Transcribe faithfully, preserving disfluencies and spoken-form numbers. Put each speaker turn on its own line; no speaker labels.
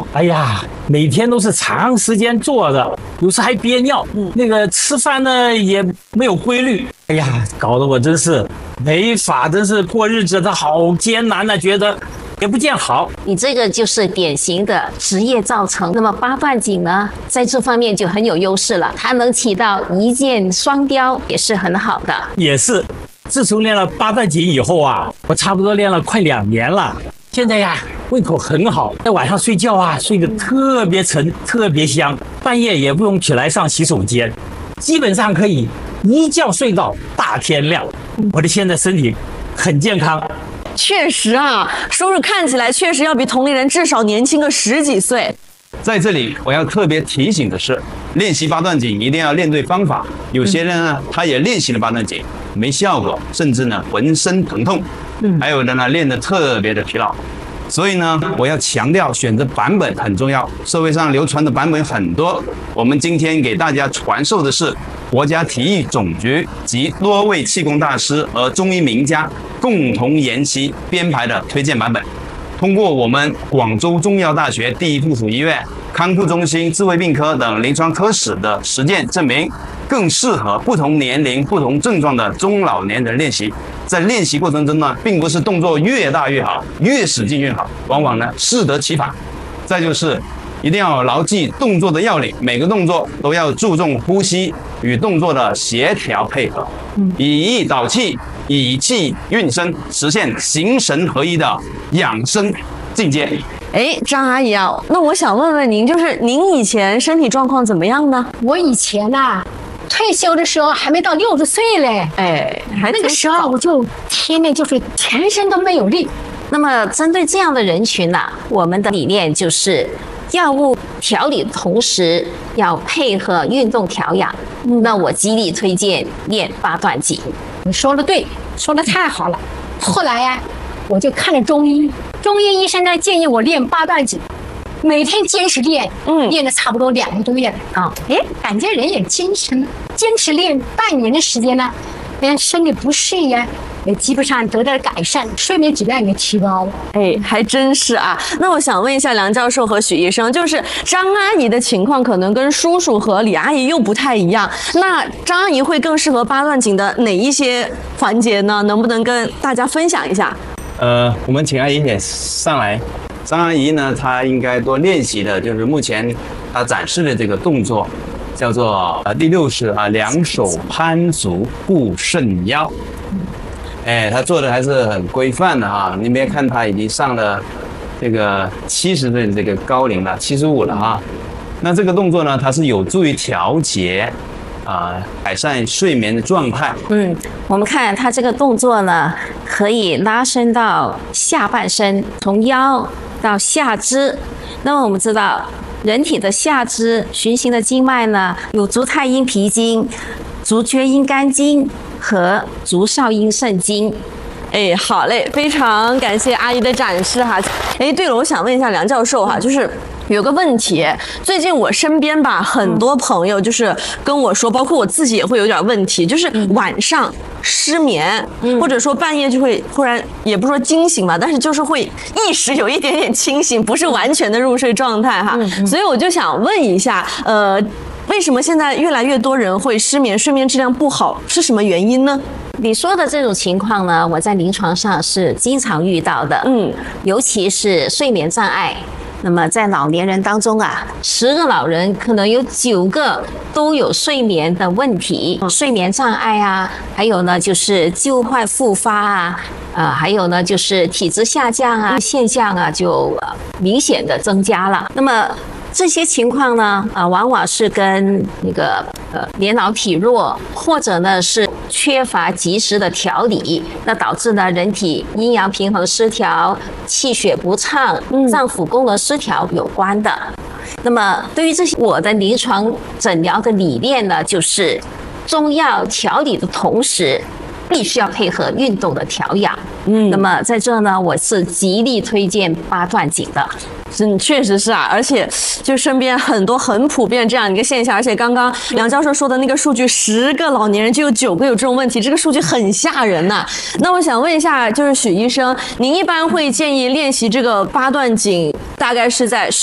说，哎呀，每天都是长时间坐着，有时还憋尿，那个吃饭呢也没有规律，哎呀，搞得我真是没法，真是过日子，他好艰难啊，觉得也不见好。
你这个就是典型的职业造成。那么八段锦呢，在这方面就很有优势了，它能起到一箭双雕，也是很好的。
也是，自从练了八段锦以后啊，我差不多练了快两年了。现在呀，胃口很好，在晚上睡觉啊，睡得特别沉，特别香，半夜也不用起来上洗手间，基本上可以一觉睡到大天亮。我的现在身体很健康。
确实啊，叔叔看起来确实要比同龄人至少年轻个十几岁。
在这里，我要特别提醒的是，练习八段锦一定要练对方法。有些人呢，他也练习了八段锦，没效果，甚至呢浑身疼痛。还有的呢练得特别的疲劳。所以呢，我要强调选择版本很重要。社会上流传的版本很多，我们今天给大家传授的是国家体育总局及多位气功大师和中医名家共同研习编排的推荐版本。通过我们广州中医药大学第一附属医院康复中心智慧病科等临床科室的实践证明，更适合不同年龄、不同症状的中老年人练习。在练习过程中呢，并不是动作越大越好，越使劲越好，往往呢适得其反。再就是一定要牢记动作的要领，每个动作都要注重呼吸与动作的协调配合，以意导气，以气运身，实现形神合一的养生境界。
哎，张阿姨啊，那我想问问您，就是您以前身体状况怎么样呢？
我以前呐、啊，退休的时候还没到六十岁嘞，
哎，还
那个时候我就天天就是全身都没有力。
那么针对这样的人群呢、啊，我们的理念就是药物调理的同时要配合运动调养。嗯、那我极力推荐练八段锦。
你说的对，说的太好了。后来呀、啊，我就看了中医，中医医生呢建议我练八段锦，每天坚持练，嗯，练了差不多两个多月了啊，哎，感觉人也精神了。坚持练半年的时间呢，连身体不适呀，也基本上得到改善，睡眠质量也提高了。
哎，还真是啊。那我想问一下梁教授和许医生，就是张阿姨的情况可能跟叔叔和李阿姨又不太一样，那张阿姨会更适合八段锦的哪一些环节呢？能不能跟大家分享一下？
呃，我们请阿姨也上来。张阿姨呢，她应该多练习的就是目前她展示的这个动作，叫做呃第六式啊，两手攀足护肾腰。哎，她做的还是很规范的哈。你别看她已经上了这个七十岁的这个高龄了，七十五了哈。那这个动作呢，它是有助于调节啊、呃，改善睡眠的状态。
嗯，我们看它这个动作呢，可以拉伸到下半身，从腰到下肢。那么我们知道，人体的下肢循行的经脉呢，有足太阴脾经、足厥阴肝经和足少阴肾经。
哎，好嘞，非常感谢阿姨的展示哈。哎，对了，我想问一下梁教授哈，就是有个问题，最近我身边吧，很多朋友就是跟我说，包括我自己也会有点问题，就是晚上失眠，嗯、或者说半夜就会忽然，也不说惊醒吧，但是就是会意识有一点点清醒，不是完全的入睡状态哈。嗯嗯、所以我就想问一下，呃，为什么现在越来越多人会失眠，睡眠质量不好，是什么原因呢？
你说的这种情况呢，我在临床上是经常遇到的，嗯，尤其是睡眠障碍。那么在老年人当中啊，十个老人可能有九个都有睡眠的问题，睡眠障碍啊，还有呢就是旧患复发啊，啊、呃，还有呢就是体质下降啊现象啊就、呃、明显的增加了。那么这些情况呢，啊、呃，往往是跟那个呃年老体弱，或者呢是缺乏及时的调理，那导致呢人体阴阳平衡失调、气血不畅、脏腑功能失调有关的。那么对于这些，我的临床诊疗的理念呢，就是中药调理的同时，必须要配合运动的调养。嗯，那么在这呢，我是极力推荐八段锦的。
嗯，确实是啊，而且就身边很多很普遍这样一个现象，而且刚刚梁教授说的那个数据，十个老年人就有九个有这种问题，这个数据很吓人呐、啊。那我想问一下，就是许医生，您一般会建议练习这个八段锦，大概是在